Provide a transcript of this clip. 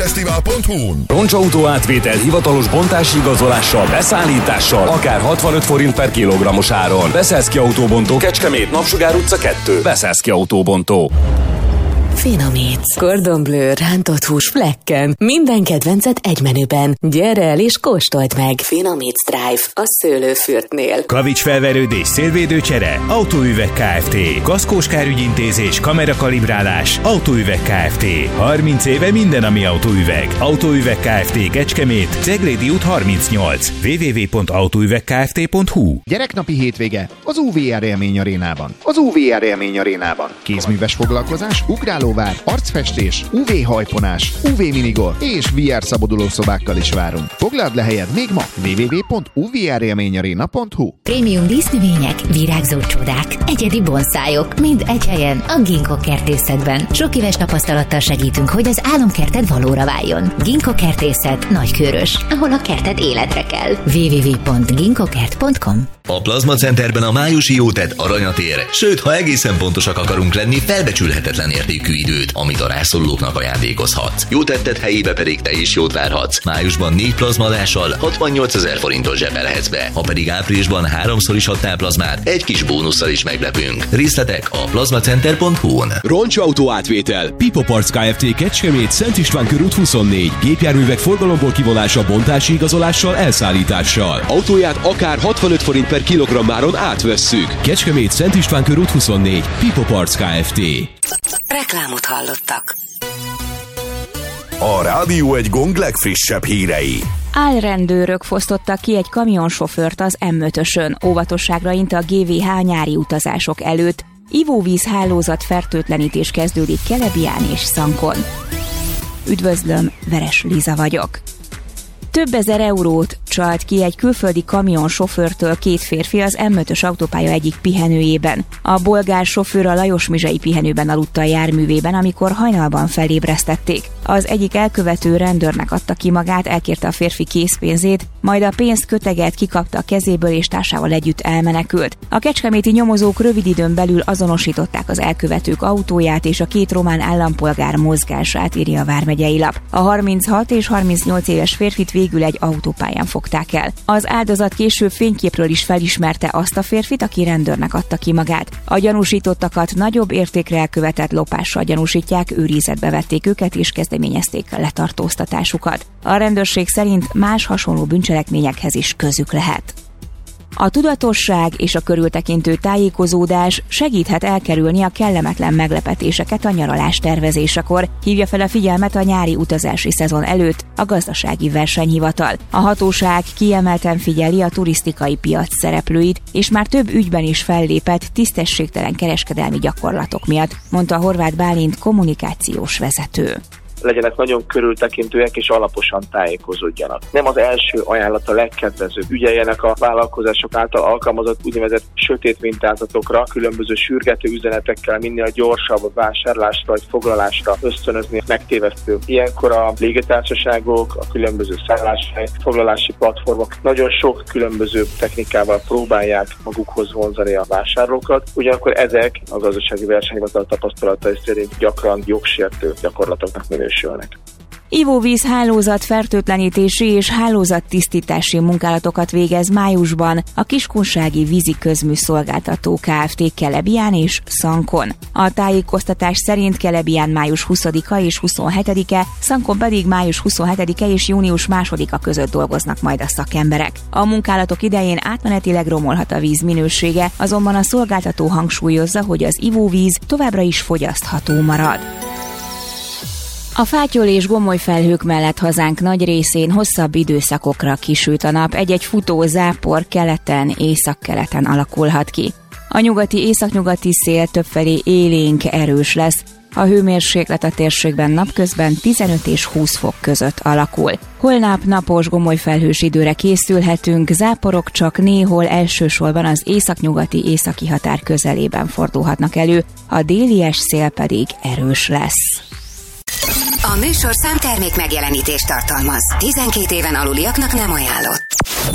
Fesztivál.hu-n. Roncsautó átvétel hivatalos bontási igazolással, beszállítással, akár 65 forint per kilogrammos áron. Beszélszki Autóbontó, Kecskemét, Napsugár utca 2. Beszélszki Autóbontó. Finomítsz. Cordon Bleu, rántott hús flekken. Minden kedvencet egy menüben. Gyere el és kóstold meg. Finomítsz Drive a Szőlőfürtnél. Kavicsfelverődés, szélvédőcsere, Autóüveg Kft. Kaszkós kárügyintézés, kamerakalibrálás, Autóüveg Kft. 30 éve minden, ami autóüveg. Autóüveg Kft. Kecskemét, Ceglédi út 38. www.autóüvegkft.hu. Gyereknapi hétvége az UVR Élmény Arénában. Kézműves foglalkozás, ugrálóvár, arcfestés, UV-hajponás, UV-minigolf és VR szabadulószobákkal is várunk. Foglald le helyed még ma www.uvrélményarena.hu. Prémium dísznövények, virágzó csodák, egyedi bonszájok, mind egy helyen a Ginkgo kertészetben. Sok éves tapasztalattal segítünk, hogy az álomkerted valóra váljon. Ginkgo kertészet Nagykőrös, ahol a kerted életre kell. www.ginkgokert.com. A Plazma Centerben a májusi jótett aranyat ér, sőt, ha egészen pontosak akarunk lenni, felbecsülhetetlen értékű időt, amit a rászorulóknak ajándékozhatsz. Jótetted helyébe pedig te is jót várhatsz. Májusban 4 plazmadással 68 000 forintot zsebelhetsz be, ha pedig áprilisban 3-szor is adtál plazmát, egy kis bónusszal is meglepünk. Részletek a plazmacenter.hu-n. Roncsautó átvétel, Pipo Parts Kft. Kecskemét, Szent István körút 24. Gépjárművek forgalomból kivonása, bontási igazolással, elszállítással. Autóját akár 65 forint per kilogrammáron átvesszük. Kecskemét, Szent István körút 24. Pipo Parts Kft. Reklámot hallottak. A Rádió egy Gong legfrissebb hírei. Álrendőrök fosztottak ki egy kamionsofőrt az M5-ösön. Óvatosságra int a GVH nyári utazások előtt. Ivóvíz hálózat fertőtlenítés kezdődik Kelebián és Szankon. Üdvözlöm, Veres Liza vagyok. Több ezer eurót csalt ki egy külföldi kamionsofőrtől 2 férfi az M5-ös autópálya egyik pihenőjében. A bolgár sofőr a Lajosmizsai pihenőben aludta a járművében, amikor hajnalban felébresztették. Az egyik elkövető rendőrnek adta ki magát, elkérte a férfi készpénzét, majd a pénzt köteget kikapta a kezéből és társával együtt elmenekült. A kecskeméti nyomozók rövid időn belül azonosították az elkövetők autóját és a 2 román állampolgár mozgását, írja a vármegyei lap. A 36 és 38 éves férfit végül egy autópályán fogták el. Az áldozat később fényképről is felismerte azt a férfit, aki rendőrnek adta ki magát. A gyanúsítottakat nagyobb értékre elkövetett lopással gyanúsítják, őrizetbe vették őket és kezdeményezték a letartóztatásukat. A rendőrség szerint más hasonló bűncselekményekhez is közük lehet. A tudatosság és a körültekintő tájékozódás segíthet elkerülni a kellemetlen meglepetéseket a nyaralás tervezésekor, hívja fel a figyelmet a nyári utazási szezon előtt a Gazdasági Versenyhivatal. A hatóság kiemelten figyeli a turisztikai piac szereplőit, és már több ügyben is fellépett tisztességtelen kereskedelmi gyakorlatok miatt, mondta Horváth Bálint kommunikációs vezető. Legyenek nagyon körültekintőek és alaposan tájékozódjanak. Nem az első ajánlat a legkedvezőbb. Ügyeljenek a vállalkozások által alkalmazott úgynevezett sötét mintázatokra, különböző sürgető üzenetekkel minél gyorsabb vásárlásra vagy foglalásra ösztönözni megtévesztő. Ilyenkor a légitársaságok, a különböző szálláshely, foglalási platformok nagyon sok különböző technikával próbálják magukhoz vonzani a vásárlókat. Ugyanakkor ezek a Gazdasági Versenyhivatal tapasztalatai szerint gyakran jogsértő gyakorlatoknak minősülnek. Ivóvíz hálózat fertőtlenítési és hálózattisztítási munkálatokat végez májusban a Kiskunsági Vízi Közműszolgáltató Kft. Kelebián és Szankon. A tájékoztatás szerint Kelebián május 20-a és 27-e, Szankon pedig május 27-e és június 2-a között dolgoznak majd a szakemberek. A munkálatok idején átmenetileg romolhat a víz minősége, azonban a szolgáltató hangsúlyozza, hogy az ivóvíz továbbra is fogyasztható marad. A fátyol és gomoly felhők mellett hazánk nagy részén hosszabb időszakokra kisüt a nap, egy-egy futó zápor keleten, északkeleten alakulhat ki. A nyugati-északnyugati szél többfelé élénk erős lesz, a hőmérséklet a térségben napközben 15 és 20 fok között alakul. Holnap napos gomoly felhős időre készülhetünk, záporok csak néhol elsősorban az északnyugati északi határ közelében fordulhatnak elő, a délies szél pedig erős lesz. A műsorszám termék megjelenítést tartalmaz. 12 éven aluliaknak nem ajánlott.